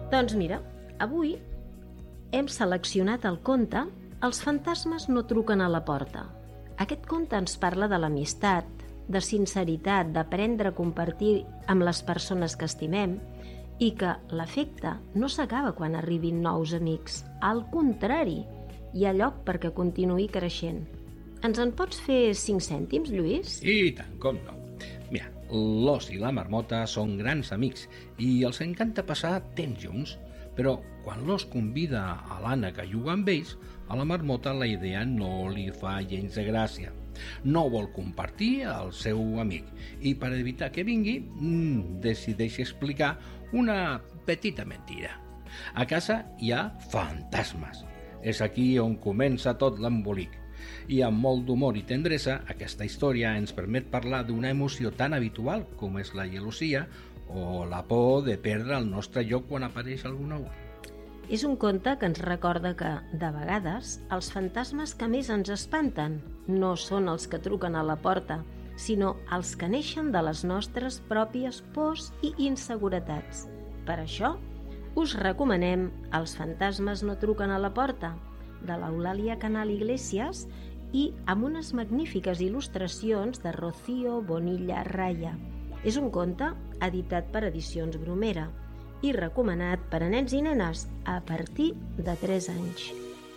Doncs mira, avui hem seleccionat el conte Els fantasmes no truquen a la porta. Aquest conte ens parla de l'amistat, de sinceritat, d'aprendre a compartir amb les persones que estimem i que l'afecte no s'acaba quan arribin nous amics. Al contrari, hi ha lloc perquè continuï creixent. Ens en pots fer 5 cèntims, Lluís? I tant, com no. Mira, l'ós i la marmota són grans amics i els encanta passar temps junts, però quan l'ós convida a l'Anna que juga amb ells, a la marmota la idea no li fa gens de gràcia. No vol compartir el seu amic i per evitar que vingui decideix explicar una petita mentida. A casa hi ha fantasmes. És aquí on comença tot l'embolic. I amb molt d'humor i tendresa, aquesta història ens permet parlar d'una emoció tan habitual com és la gelosia o la por de perdre el nostre lloc quan apareix algú nou. És un conte que ens recorda que, de vegades, els fantasmes que més ens espanten no són els que truquen a la porta, sinó els que neixen de les nostres pròpies pors i inseguretats. Per això, us recomanem Els fantasmes no truquen a la porta, de l'Eulàlia Canal Iglesias i amb unes magnífiques il·lustracions de Rocío Bonilla Raya. És un conte editat per Edicions Bromera i recomanat per a nens i nenes a partir de 3 anys.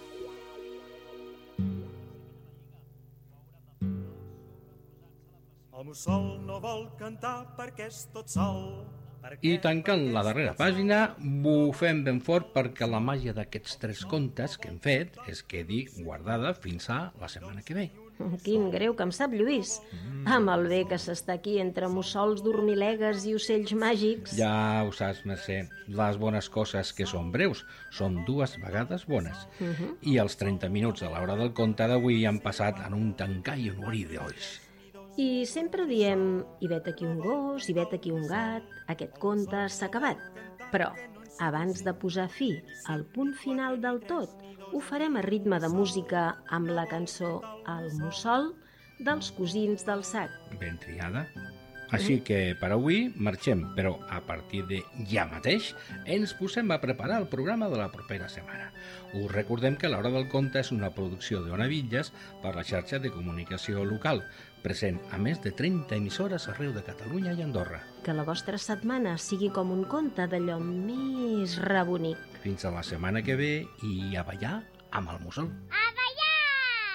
El mussol no vol cantar perquè és tot sol. I tancant la darrera pàgina, bufem ben fort perquè la màgia d'aquests 3 contes que hem fet es quedi guardada fins a la setmana que ve. Quin greu que em sap, Lluís. Amb el bé que s'està aquí entre mussols, dormilegues i ocells màgics. Ja ho saps, Mercè, les bones coses que són breus són 2 vegades bones. I els 30 minuts a l'hora del conte d'avui han passat en un tancar i un obrir d'ulls. I sempre diem, hi vet aquí un gos, hi vet aquí un gat, aquest conte s'ha acabat. Però, abans de posar fi al punt final del tot, ho farem a ritme de música amb la cançó El mussol dels Cosins del Sac. Ben triada. Així que per avui marxem, però a partir de ja mateix ens posem a preparar el programa de la propera setmana. Us recordem que l'Hora del Conte és una producció d'Ona Villas per la xarxa de comunicació local, present a més de 30 emissores arreu de Catalunya i Andorra. Que la vostra setmana sigui com un conte d'allò més rebonic. Fins a la setmana que ve i a ballar amb el mussol.